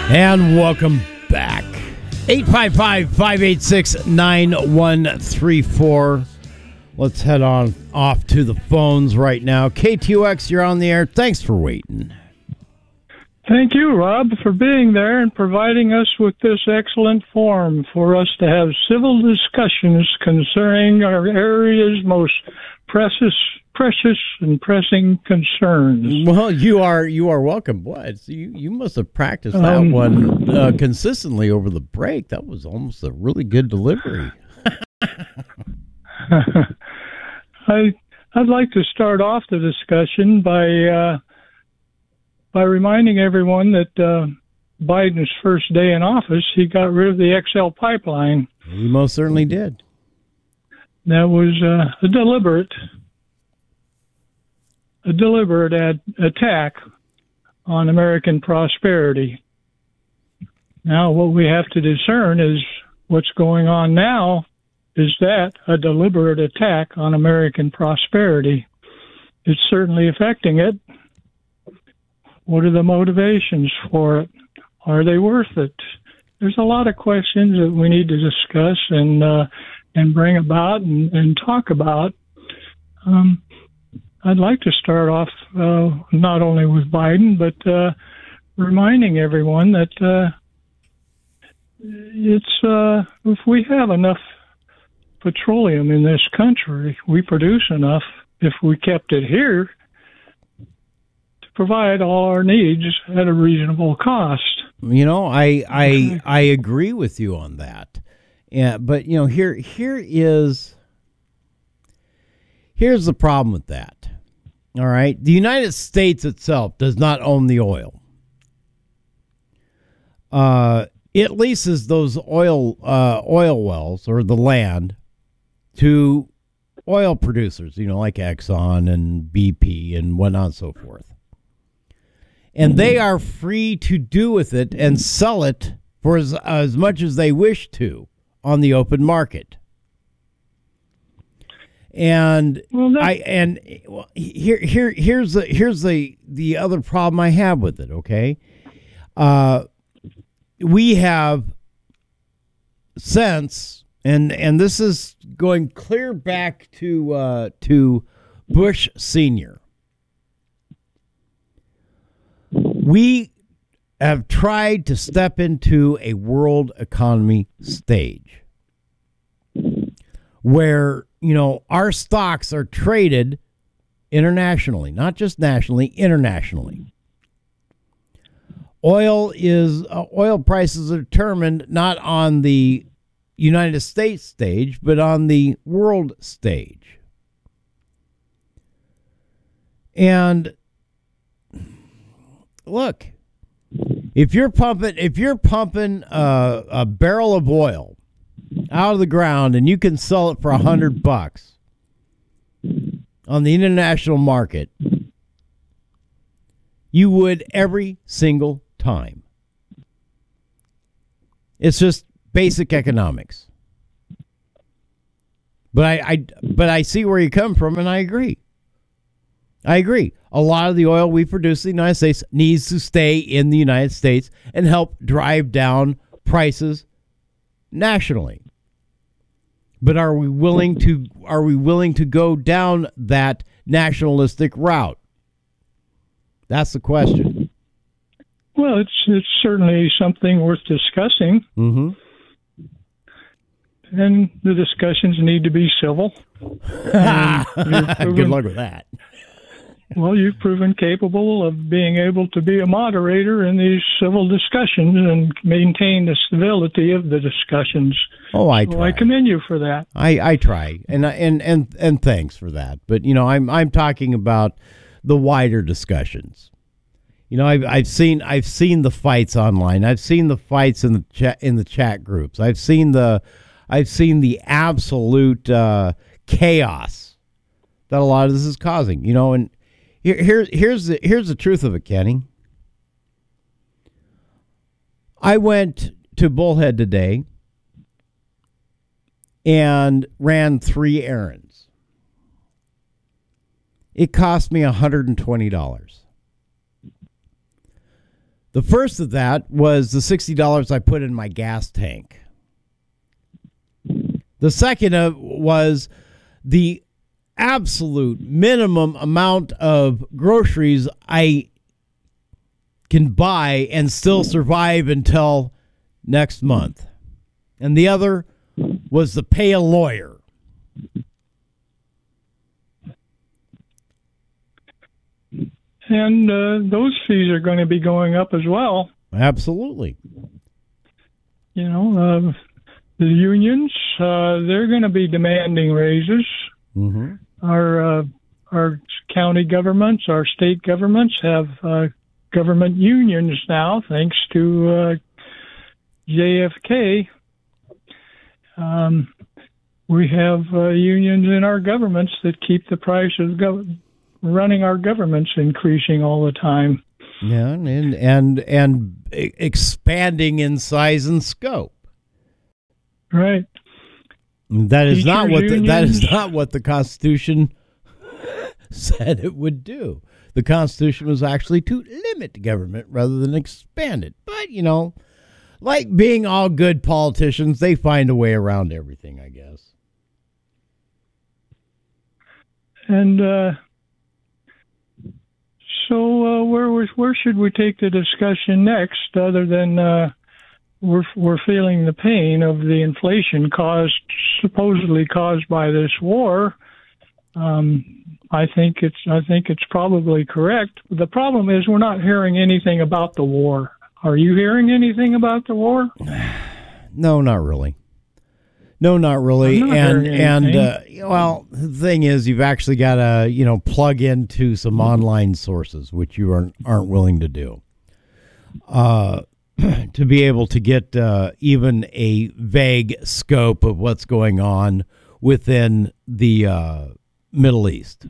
And welcome back. 855-586-9134. Let's head on off to the phones right now. KTOX, you're on the air. Thanks for waiting. Thank you, Rob, for being there and providing us with this excellent forum for us to have civil discussions concerning our area's most precious and pressing concerns. Well, you are welcome. What? You must have practiced that one consistently over the break. That was almost a really good delivery. I'd like to start off the discussion by reminding everyone that Biden's first day in office, he got rid of the XL pipeline. He most certainly did. That was a deliberate attack on American prosperity. Now, what we have to discern is what's going on now. Is that a deliberate attack on American prosperity? It's certainly affecting it. What are the motivations for it? Are they worth it? There's a lot of questions that we need to discuss and bring about and talk about. I'd like to start off not only with Biden, but reminding everyone that if we have enough petroleum in this country, we produce enough, if we kept it here, to provide all our needs at a reasonable cost. You know, I agree with you on that. Yeah, but you know, here's the problem with that. All right, the United States itself does not own the oil. It leases those oil wells or the land to oil producers, you know, like Exxon and BP and whatnot and so forth. And they are free to do with it and sell it for as much as they wish to on the open market. And here's the other problem I have with it. Okay, we have since and this is going clear back to Bush Sr. We have tried to step into a world economy stage where, you know, our stocks are traded internationally, not just nationally, internationally. Oil prices are determined not on the United States stage, but on the world stage. And look, if you're pumping a barrel of oil out of the ground and you can sell it for $100 on the international market, you would every single time. It's just basic economics. But I see where you come from, and I agree. A lot of the oil we produce in the United States needs to stay in the United States and help drive down prices nationally. But are we willing to go down that nationalistic route? That's the question. Well, it's certainly something worth discussing. Mm-hmm. And the discussions need to be civil. Good luck with that. Well, you've proven capable of being able to be a moderator in these civil discussions and maintain the civility of the discussions. Oh, I try. I commend you for that. I try, and thanks for that. But you know, I'm talking about the wider discussions. You know, I've seen the fights online. I've seen the fights in the chat groups. I've seen the absolute chaos that a lot of this is causing. You know, and here's the truth of it, Kenny. I went to Bullhead today and ran 3 errands. It cost me $120. The first of that was the $60 I put in my gas tank. The second was the absolute minimum amount of groceries I can buy and still survive until next month. And the other was to pay a lawyer. And those fees are going to be going up as well. Absolutely. You know, the unions, they're going to be demanding raises. Mm-hmm. Our county governments, our state governments have government unions now, thanks to JFK. We have unions in our governments that keep the price of running our governments increasing all the time. Yeah, and expanding in size and scope. Right. That is not what that is unions. not what the Constitution said it would do. The Constitution was actually to limit government rather than expand it. But, you know, like being all good politicians, they find a way around everything, I guess. And so where should we take the discussion next, other than we're feeling the pain of the inflation supposedly caused by this war? I think it's probably correct. The problem is we're not hearing anything about the war. Are you hearing anything about the war? No, not really. No, not really. I'm not hearing anything. Well, the thing is, you've actually got to, plug into some online sources, which you aren't willing to do, to be able to get even a vague scope of what's going on within the Middle East.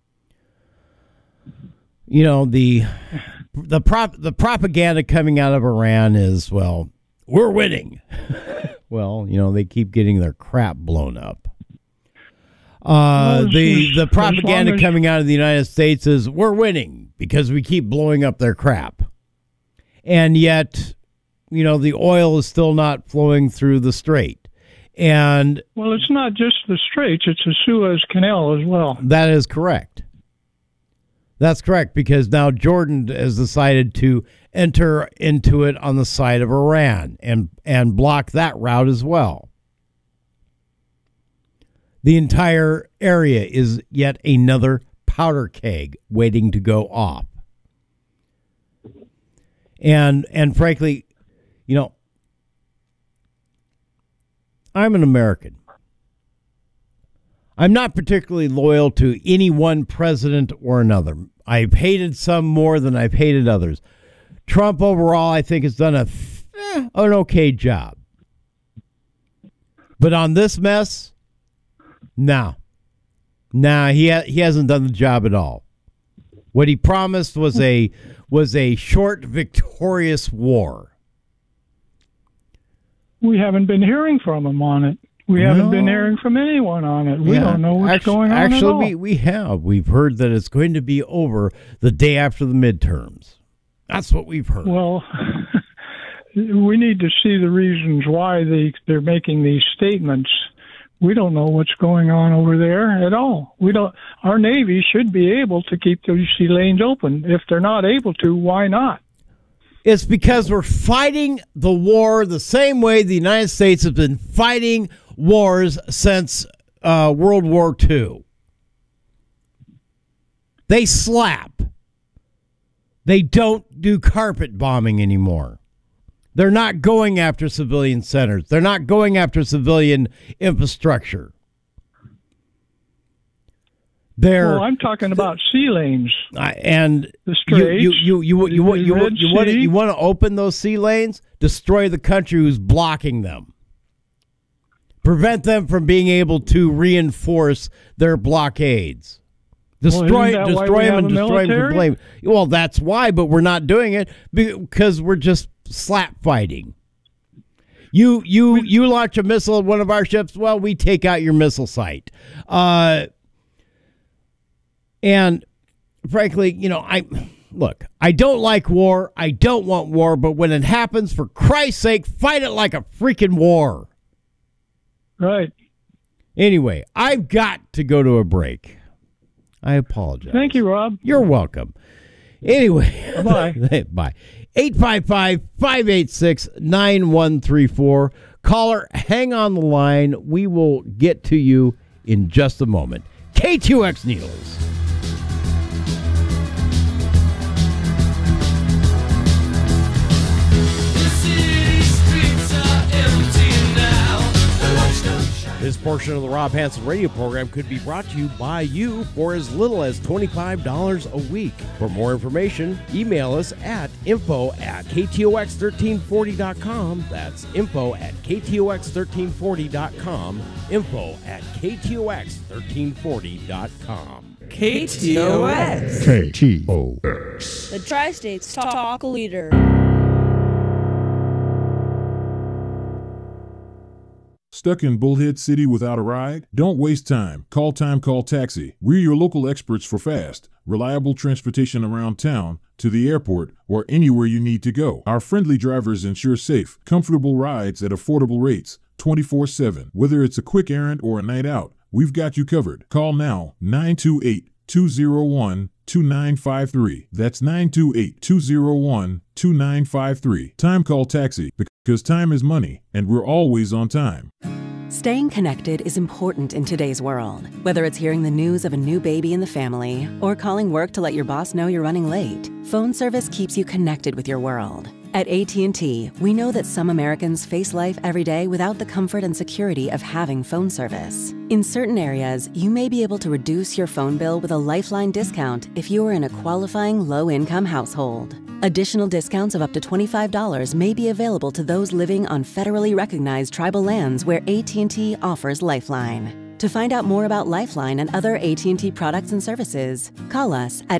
You know, the propaganda coming out of Iran is, well, we're winning. Well, they keep getting their crap blown up. The propaganda coming out of the United States is we're winning because we keep blowing up their crap. And yet, the oil is still not flowing through the strait. And well, it's not just the straits, it's the Suez Canal as well. That is correct. That's correct, because now Jordan has decided to enter into it on the side of Iran and block that route as well. The entire area is yet another powder keg waiting to go off. And frankly, I'm an American. I'm not particularly loyal to any one president or another. I've hated some more than I've hated others. Trump overall, I think, has done an okay job. But on this mess, no. He hasn't done the job at all. What he promised was a short, victorious war. We haven't been hearing from him on it. We haven't been hearing from anyone on it. We don't know what's going on at all. Actually, we have. We've heard that it's going to be over the day after the midterms. That's what we've heard. Well, we need to see the reasons why they're making these statements. We don't know what's going on over there at all. Our Navy should be able to keep those sea lanes open. If they're not able to, why not? It's because we're fighting the war the same way the United States has been fighting wars since World War II. They slap. They don't do carpet bombing anymore. They're not going after civilian centers. They're not going after civilian infrastructure. Well, I'm talking about sea lanes. And the straits, you want to open those sea lanes? Destroy the country who's blocking them. Prevent them from being able to reinforce their blockades. Destroy them and destroy them from blame. Well, that's why, but we're not doing it because we're just slap fighting. You launch a missile at one of our ships, well, we take out your missile site. And frankly, look, I don't like war. I don't want war. But when it happens, for Christ's sake, fight it like a freaking war. Right. Anyway, I've got to go to a break. I apologize. Thank you, Rob. You're welcome. Anyway, Bye. Bye. 855-586-9134. Caller, hang on the line. We will get to you in just a moment. K2X Needles. This portion of the Rob Hansen radio program could be brought to you by you for as little as $25 a week. For more information, email us at info@ktox1340.com. That's info@ktox1340.com. info@ktox1340.com. KTOX. KTOX. The Tri-States Talk Leader. Stuck in Bullhead City without a ride? Don't waste time. Call Time Call Taxi. We're your local experts for fast, reliable transportation around town, to the airport, or anywhere you need to go. Our friendly drivers ensure safe, comfortable rides at affordable rates, 24/7. Whether it's a quick errand or a night out, we've got you covered. Call now, 928-201-2953. That's 928-201-2953. Time Call Taxi, because time is money, and we're always on time. Staying connected is important in today's world. Whether it's hearing the news of a new baby in the family or calling work to let your boss know you're running late, phone service keeps you connected with your world. At AT&T, we know that some Americans face life every day without the comfort and security of having phone service. In certain areas, you may be able to reduce your phone bill with a Lifeline discount if you are in a qualifying low-income household. Additional discounts of up to $25 may be available to those living on federally recognized tribal lands where AT&T offers Lifeline. To find out more about Lifeline and other AT&T products and services, call us at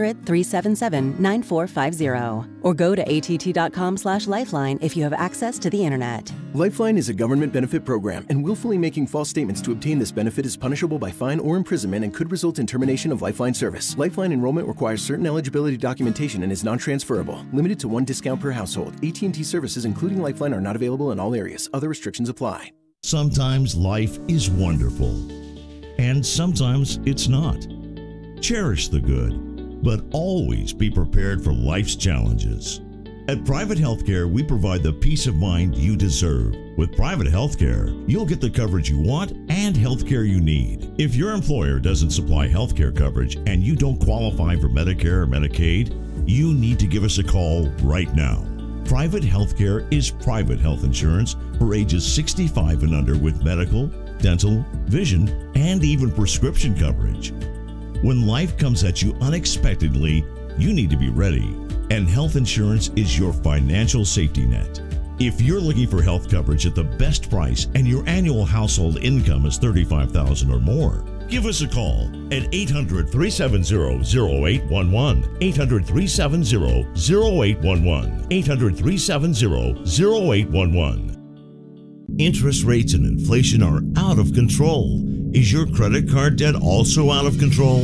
800-377-9450 or go to att.com/lifeline if you have access to the internet. Lifeline is a government benefit program, and willfully making false statements to obtain this benefit is punishable by fine or imprisonment and could result in termination of Lifeline service. Lifeline enrollment requires certain eligibility documentation and is non-transferable. Limited to one discount per household. AT&T services, including Lifeline, are not available in all areas. Other restrictions apply. Sometimes life is wonderful, and sometimes it's not. Cherish the good, but always be prepared for life's challenges. At Private Healthcare, we provide the peace of mind you deserve. With Private Healthcare, you'll get the coverage you want and healthcare you need. If your employer doesn't supply healthcare coverage and you don't qualify for Medicare or Medicaid, you need to give us a call right now. Private Healthcare is private health insurance for ages 65 and under with medical, dental, vision, and even prescription coverage. When life comes at you unexpectedly, you need to be ready, and health insurance is your financial safety net. If you're looking for health coverage at the best price and your annual household income is $35,000 or more, give us a call at 800-370-0811, 800-370-0811, 800-370-0811. Interest rates and inflation are out of control. Is your credit card debt also out of control?